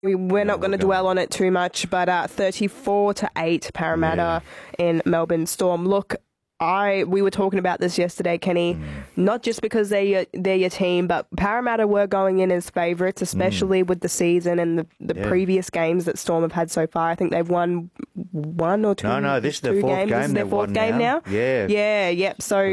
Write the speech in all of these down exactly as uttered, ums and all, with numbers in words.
We, we're not going to dwell on it too much, but uh, thirty-four to eight Parramatta yeah. in Melbourne Storm. Look, I we were talking about this yesterday, Kenny. Mm. Not just because they're your, they're your team, but Parramatta were going in as favourites, especially mm. with the season and the, the yeah. previous games that Storm have had so far. I think they've won one or two. No, no, this is their fourth games. game. This is their fourth game now. now. Yeah, yeah, yep. So,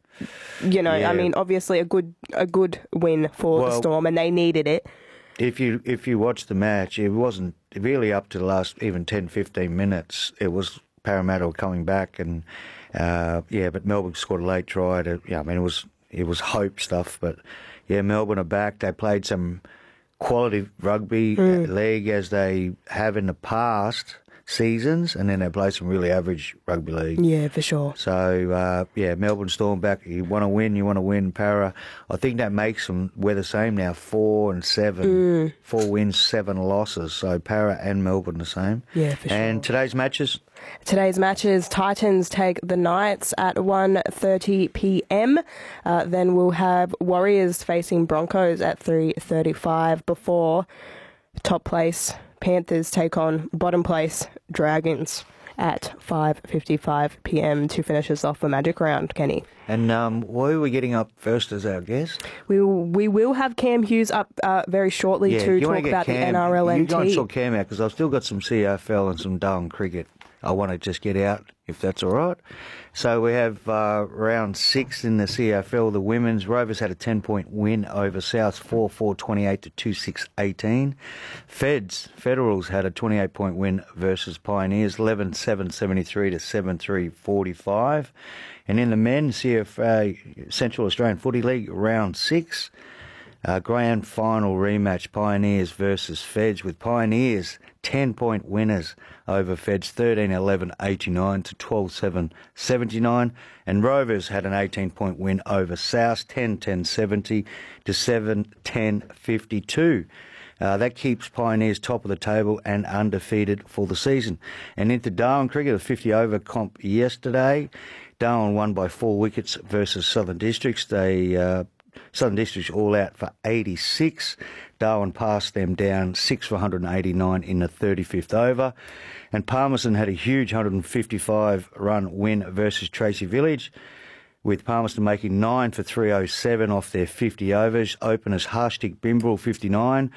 you know, yeah. I mean, obviously a good a good win for well, the Storm, and they needed it. If you if you watch the match, it wasn't really up to the last even ten, fifteen minutes. It was Parramatta coming back, and uh, yeah, but Melbourne scored a late try. To, yeah, I mean it was it was hope stuff, but yeah, Melbourne are back. They played some quality rugby mm. league as they have in the past seasons, and then they play some really average rugby league. Yeah, for sure. So, uh, yeah, Melbourne Storm back. You want to win, you want to win. Para, I think that makes them, we're the same now, four and seven. Mm. Four wins, seven losses. So, Para and Melbourne the same. Yeah, for sure. And today's matches? Today's matches, Titans take the Knights at one thirty p m. Uh, then we'll have Warriors facing Broncos at three thirty-five before top place Panthers take on bottom place Dragons at five fifty-five p m to finish us off the Magic Round, Kenny. And um, why are we getting up first as our guest? We will, we will have Cam Hughes up uh, very shortly yeah, to talk about Cam, the N R L N T. You go and sort Cam out because I've still got some C F L and some Darwin cricket I want to just get out, if that's all right. So we have uh, round six in the C F L. The women's Rovers had a ten-point win over Souths, four four twenty-eight to two six eighteen. Feds, Federals had a twenty-eight point win versus Pioneers, eleven seven seventy-three to seven three forty-five. And in the men's C F A, Central Australian Footy League, round six, uh, grand final rematch, Pioneers versus Feds, with Pioneers ten-point winners over Feds, thirteen eleven eighty-nine to twelve seven seventy-nine. And Rovers had an eighteen-point win over South, ten ten seventy to seven ten fifty-two. Uh, that keeps Pioneers top of the table and undefeated for the season. And into Darwin cricket, a fifty-over comp yesterday. Darwin won by four wickets versus Southern Districts. They uh, Southern Districts all out for eighty-six. Darwin passed them down six for one hundred eighty-nine in the thirty-fifth over. And Palmerston had a huge one hundred fifty-five run win versus Tracy Village, with Palmerston making nine for three oh seven off their fifty overs. Openers Harshtik Bimbrel, fifty-nine.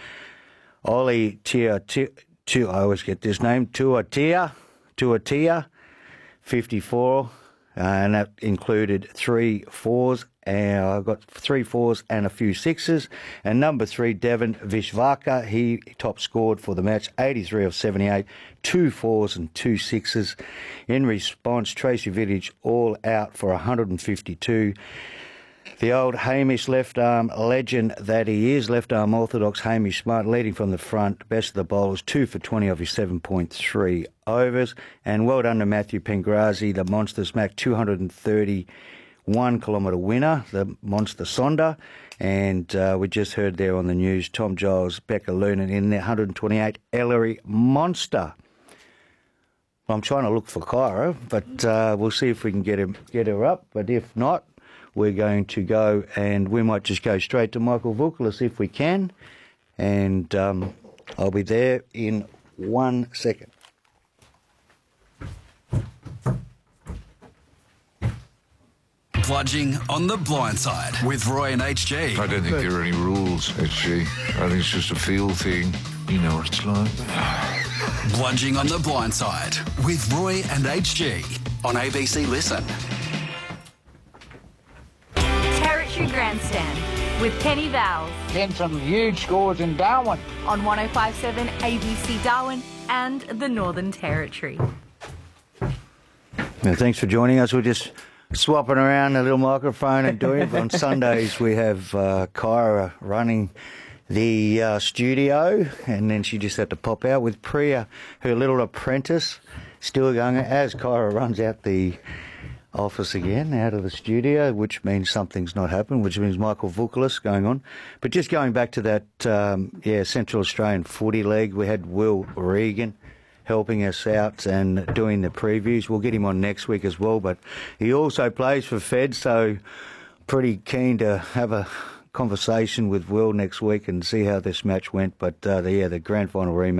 Ollie Tia, Tia, Tia, I always get this name, Tuatia, Tuatia, fifty-four. Uh, and that included three fours. And I got three fours and a few sixes. And number three, Devon Vishvaka, he top scored for the match, eighty-three of seventy-eight, two fours and two sixes. In response, Tracy Village all out for one hundred fifty-two. The old Hamish left arm legend that he is, left arm orthodox Hamish Smart, leading from the front, best of the bowlers, two for twenty of his seven point three overs. And well done to Matthew Pengrazi, the monster smack, two hundred thirty-one kilometre winner, the monster Sonder. And uh, we just heard there on the news, Tom Giles, Becca Loonan in there, one hundred twenty-eight, Ellery Monster. Well, I'm trying to look for Kyra, but uh, we'll see if we can get him, get her up. But if not, we're going to go, and we might just go straight to Michael Vukalis if we can. And um, I'll be there in one second. Bludging on the blind side with Roy and H G. I don't think there are any rules, H G. I think it's just a feel thing. You know what it's like. Bludging on the blind side with Roy and H G on A B C Listen. Territory Grandstand with Kenny Vowles. Then some huge scores in Darwin. On one oh five point seven A B C Darwin and the Northern Territory. Now, thanks for joining us. We're just swapping around a little microphone and doing it. On Sundays, we have uh, Kyra running the uh, studio, and then she just had to pop out with Priya, her little apprentice, still going as Kyra runs out the office again, out of the studio, which means something's not happened, which means Michael Vukalis going on. But just going back to that, um, yeah, Central Australian Footy League, we had Will Regan helping us out and doing the previews. We'll get him on next week as well, but he also plays for Fed, so pretty keen to have a conversation with Will next week and see how this match went. But uh, the, yeah, the grand final rematch.